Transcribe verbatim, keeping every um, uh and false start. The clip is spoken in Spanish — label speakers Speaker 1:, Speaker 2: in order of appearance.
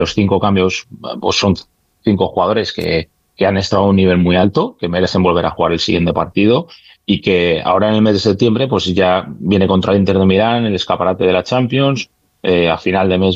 Speaker 1: los cinco cambios pues son cinco jugadores que, que han estado a un nivel muy alto, que merecen volver a jugar el siguiente partido y que ahora en el mes de septiembre pues ya viene contra el Inter de Milán, el escaparate de la Champions, eh, a final de mes